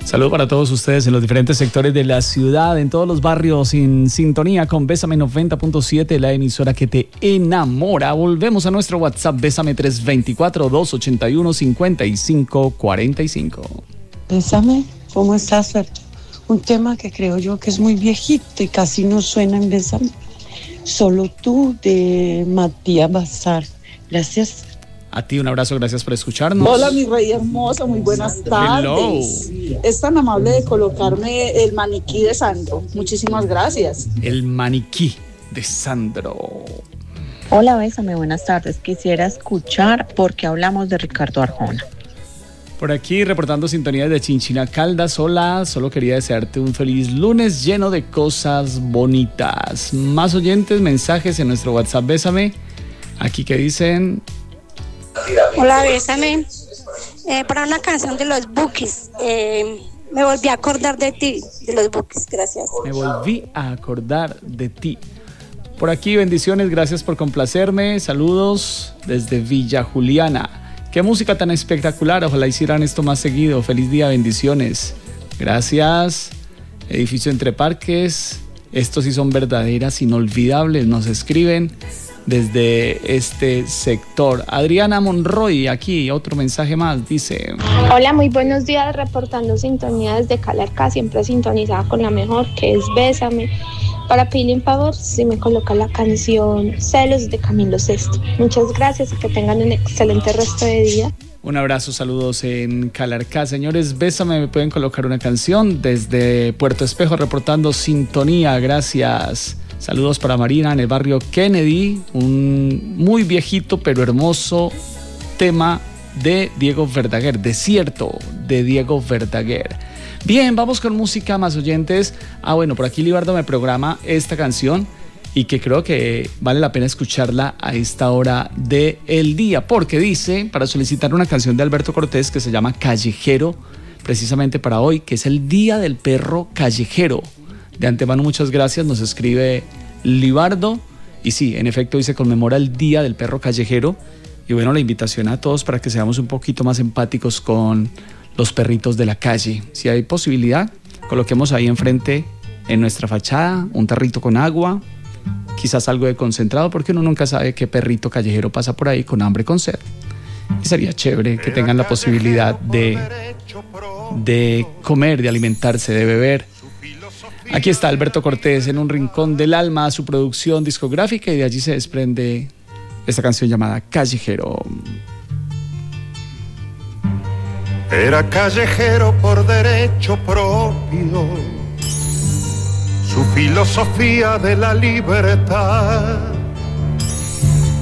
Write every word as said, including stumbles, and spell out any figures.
Saludo para todos ustedes en los diferentes sectores de la ciudad, en todos los barrios, en sintonía con Bésame noventa punto siete, la emisora que te enamora. Volvemos a nuestro WhatsApp, Bésame tres dos cuatro, dos ocho uno, cinco cinco cuatro cinco. Bésame, ¿cómo estás, Fer? Un tema que creo yo que es muy viejito y casi no suena en Bésame. Solo tú, de Matías Bazar. Gracias. A ti un abrazo, gracias por escucharnos. Hola, mi rey hermoso, muy buenas tardes. Hello. Es tan amable de colocarme el maniquí de Sandro. Muchísimas gracias. El maniquí de Sandro. Hola, Bésame, buenas tardes. Quisiera escuchar porque hablamos de Ricardo Arjona. Por aquí reportando sintonía de Chinchina Caldas. Hola, solo quería desearte un feliz lunes lleno de cosas bonitas. Más oyentes, mensajes en nuestro WhatsApp Bésame. Aquí que dicen... Hola, Bésame. Eh, para una canción de los Bukis. Eh, me volví a acordar de ti, de los Bukis. Gracias. Me volví a acordar de ti. Por aquí, bendiciones, gracias por complacerme. Saludos desde Villa Juliana. Qué música tan espectacular. Ojalá hicieran esto más seguido. Feliz día, bendiciones. Gracias. Edificio Entre Parques. Estos sí son verdaderas, inolvidables. Nos escriben desde este sector. Adriana Monroy, aquí otro mensaje más, dice: hola, muy buenos días, reportando sintonía desde Calarcá, siempre sintonizada con la mejor, que es Bésame. Para pedirle un favor, si me coloca la canción Celos de Camilo Sesto. Muchas gracias y que tengan un excelente resto de día. Un abrazo, saludos en Calarcá. Señores, Bésame, me pueden colocar una canción desde Puerto Espejo, reportando sintonía, gracias. Saludos para Marina en el barrio Kennedy, un muy viejito pero hermoso tema de Diego Verdaguer, Desierto de Diego Verdaguer. Bien, vamos con música, más oyentes. Ah, bueno, por aquí Libardo me programa esta canción y que creo que vale la pena escucharla a esta hora del día, porque dice, para solicitar una canción de Alberto Cortés que se llama Callejero, precisamente para hoy, que es el Día del Perro Callejero. De antemano, muchas gracias, nos escribe Libardo. Y sí, en efecto, hoy se conmemora el Día del Perro Callejero. Y bueno, la invitación a todos para que seamos un poquito más empáticos con los perritos de la calle. Si hay posibilidad, coloquemos ahí enfrente, en nuestra fachada, un tarrito con agua, quizás algo de concentrado, porque uno nunca sabe qué perrito callejero pasa por ahí con hambre, con sed. Y sería chévere que tengan la posibilidad de, de comer, de alimentarse, de beber. Aquí está Alberto Cortés en un rincón del alma, su producción discográfica, y de allí se desprende esta canción llamada Callejero. Era callejero por derecho propio, su filosofía de la libertad